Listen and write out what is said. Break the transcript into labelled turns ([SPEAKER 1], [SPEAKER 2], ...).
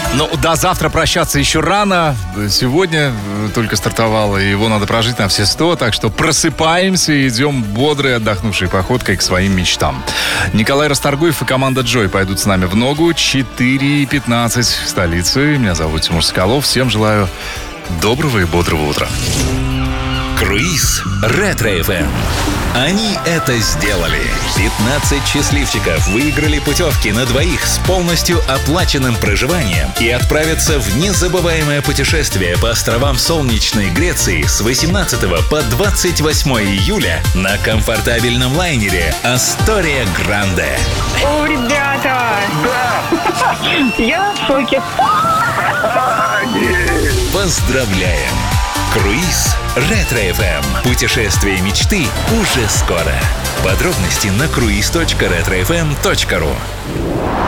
[SPEAKER 1] Ну, до завтра прощаться еще рано. Сегодня только стартовало, и его надо прожить на все 100. Так что просыпаемся и идем бодрой, отдохнувшей походкой к своим мечтам. Николай Расторгуев и команда Джой пойдут с нами в ногу. 4:15 в столице. Меня зовут Тимур Соколов. Всем желаю доброго и бодрого утра.
[SPEAKER 2] Круиз Ретро-ФМ. Они это сделали. 15 счастливчиков выиграли путевки на двоих с полностью оплаченным проживанием и отправятся в незабываемое путешествие по островам солнечной Греции с 18 по 28 июля на комфортабельном лайнере «Астория Гранде».
[SPEAKER 3] О, ребята! Да! Я в шоке.
[SPEAKER 2] Поздравляем! Круиз Ретро-ФМ. Путешествие мечты уже скоро. Подробности на cruise.retrofm.ru.